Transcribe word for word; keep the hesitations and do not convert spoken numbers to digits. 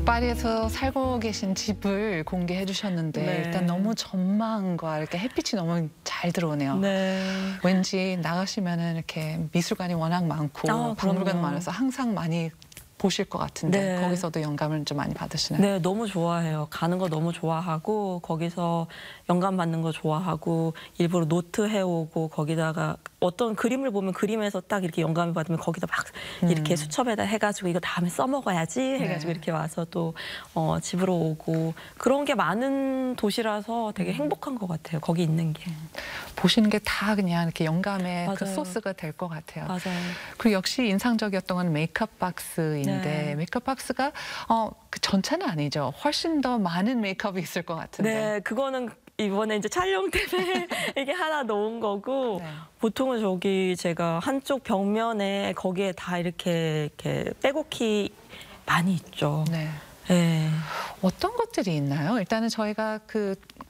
파리에서 살고 계신 집을 공개해 주셨는데 네. 일단 너무 전망과 이렇게 햇빛이 너무 잘 들어오네요. 네. 왠지 나가시면은 이렇게 미술관이 워낙 많고 아, 박물관 그럼요. 많아서 항상 많이 보실 것 같은데 네. 거기서도 영감을 좀 많이 받으시나요? 네, 너무 좋아해요. 가는 거 너무 좋아하고 거기서 영감 받는 거 좋아하고 일부러 노트 해오고 거기다가 어떤 그림을 보면 그림에서 딱 이렇게 영감을 받으면 거기다 막 이렇게 음. 수첩에다 해가지고 이거 다음에 써먹어야지 해가지고 네. 이렇게 와서 또 어, 집으로 오고 그런 게 많은 도시라서 되게 행복한 것 같아요. 거기 있는 게. 보시는 게 다 그냥 이렇게 영감의 그 맞아요. 소스가 될 것 같아요. 맞아요. 그리고 역시 인상적이었던 건 메이크업 박스인데 네. 메이크업 박스가 어, 그 전체는 아니죠. 훨씬 더 많은 메이크업이 있을 것 같은데. 네, 그거는 이번에 이제 촬영 때문에 이게 하나 넣은 거고 네. 보통은 저기 제가 한쪽 벽면에 거기에 다 이렇게 이렇게 빼곡히 많이 있죠. 네. 네. 어떤 것들이 있나요? 일단은 저희가 그